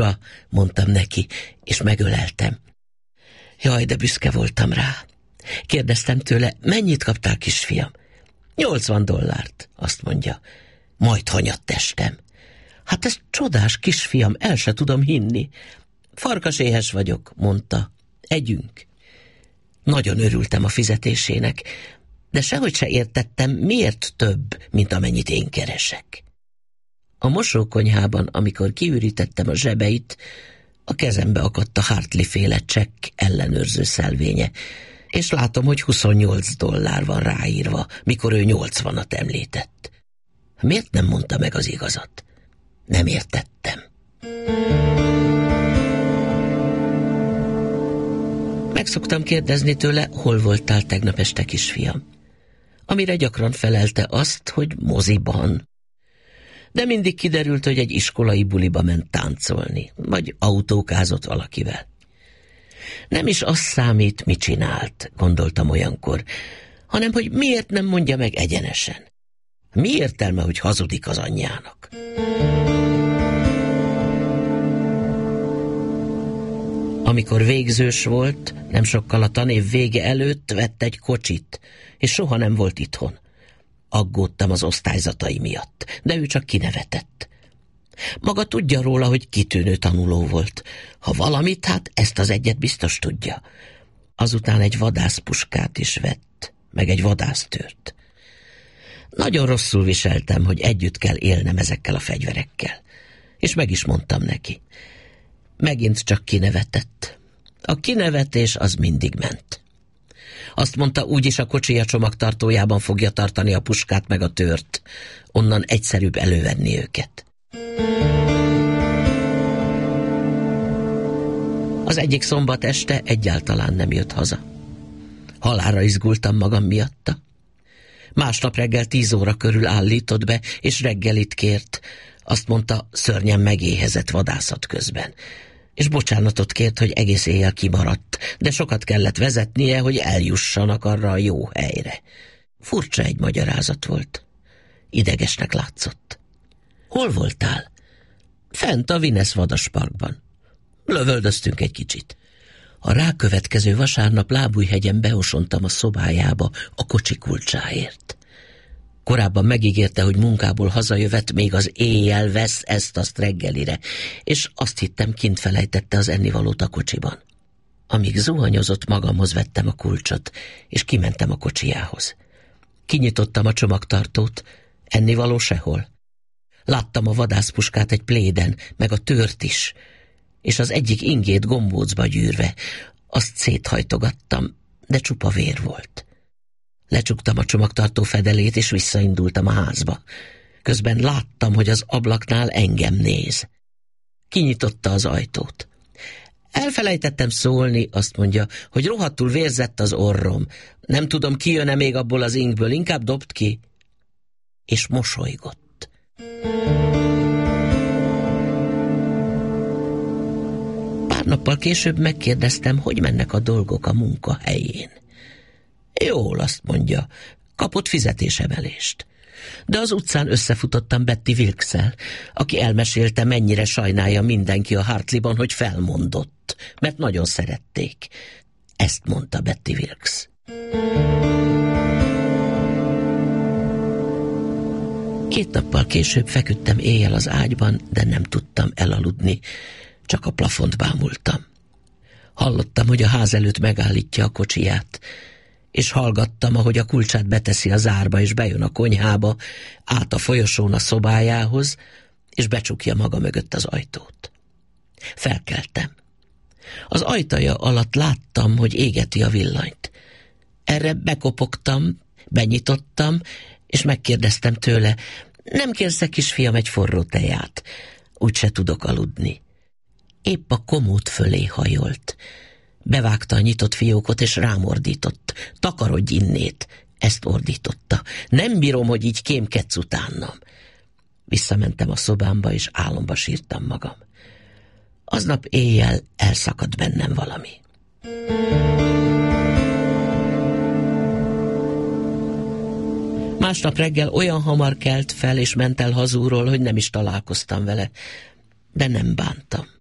mondtam neki, és megöleltem. Jaj, de büszke voltam rá. Kérdeztem tőle, mennyit kaptál, kisfiam? $80, azt mondja. Majd hanyatt testem. Hát ez csodás, kisfiam, el se tudom hinni. Farkaséhes vagyok, mondta. Együnk. Nagyon örültem a fizetésének, de sehogy se értettem, miért több, mint amennyit én keresek. A mosókonyhában, amikor kiürítettem a zsebeit, a kezembe akadt a Hartley-féle csekk ellenőrző szelvénye, és látom, hogy $28 van ráírva, mikor ő 80-at említett. Miért nem mondta meg az igazat? Nem értettem. Meg szoktam kérdezni tőle, hol voltál tegnap este, kisfiam? Amire gyakran felelte azt, hogy moziban. De mindig kiderült, hogy egy iskolai buliba ment táncolni, vagy autókázott valakivel. Nem is az számít, mit csinált, gondoltam olyankor, hanem hogy miért nem mondja meg egyenesen. Mi értelme, hogy hazudik az anyjának? Amikor végzős volt, nem sokkal a tanév vége előtt vett egy kocsit, és soha nem volt itthon. Aggódtam az osztályzatai miatt, de ő csak kinevetett. Maga tudja róla, hogy kitűnő tanuló volt. Ha valamit, hát ezt az egyet biztos tudja. Azután egy vadászpuskát is vett, meg egy vadásztőrt. Nagyon rosszul viseltem, hogy együtt kell élnem ezekkel a fegyverekkel. És meg is mondtam neki. Megint csak kinevetett. A kinevetés az mindig ment. Azt mondta, úgyis a kocsija csomagtartójában fogja tartani a puskát meg a tőrt. Onnan egyszerűbb elővenni őket. Az egyik szombat este egyáltalán nem jött haza. Halálra izgultam magam miatta. Másnap reggel 10 óra körül állított be, és reggelit kért. Azt mondta, szörnyen megéhezett vadászat közben. És bocsánatot kért, hogy egész éjjel kimaradt, de sokat kellett vezetnie, hogy eljussanak arra a jó helyre. Furcsa egy magyarázat volt. Idegesnek látszott. Hol voltál? Fent a Vinesz vadasparkban. Lövöldöztünk egy kicsit. A rákövetkező vasárnap Lábújhegyen beosontam a szobájába a kocsi kulcsáért. Korábban megígérte, hogy munkából hazajövet, még az éjjel vesz ezt-azt reggelire, és azt hittem, kint felejtette az ennivalót a kocsiban. Amíg zuhanyozott, magamhoz vettem a kulcsot, és kimentem a kocsijához. Kinyitottam a csomagtartót, ennivaló sehol. Láttam a vadászpuskát egy pléden, meg a tőrt is, és az egyik ingét gombócba gyűrve. Azt széthajtogattam, de csupa vér volt. Lecsuktam a csomagtartó fedelét, és visszaindultam a házba. Közben láttam, hogy az ablaknál engem néz. Kinyitotta az ajtót. Elfelejtettem szólni, azt mondja, hogy rohadtul vérzett az orrom. Nem tudom, kijön-e még abból az ingből, inkább dobd ki. És mosolygott. Pár nappal később megkérdeztem, hogy mennek a dolgok a munkahelyén. Jól, azt mondja, kapott fizetésemelést. De az utcán összefutottam Betty Wilkes-el, aki elmesélte, mennyire sajnálja mindenki a Hartleyban, hogy felmondott, mert nagyon szerették. Ezt mondta Betty Wilkes. Két nappal később feküdtem éjjel az ágyban, de nem tudtam elaludni, csak a plafont bámultam. Hallottam, hogy a ház előtt megállítja a kocsiját, és hallgattam, ahogy a kulcsát beteszi a zárba, és bejön a konyhába, át a folyosón a szobájához, és becsukja maga mögött az ajtót. Felkeltem. Az ajtaja alatt láttam, hogy égeti a villanyt. Erre bekopogtam, benyitottam, és megkérdeztem tőle, nem kérsz-e, kisfiam, egy forró teját? Úgyse tudok aludni. Épp a komód fölé hajolt. Bevágta a nyitott fiókot, és rám ordított. Takarodj innét! Ezt ordította. Nem bírom, hogy így kémkedsz utánam. Visszamentem a szobámba, és álomba sírtam magam. Aznap éjjel elszakadt bennem valami. Másnap reggel olyan hamar kelt fel, és ment el hazúról, hogy nem is találkoztam vele, de nem bántam.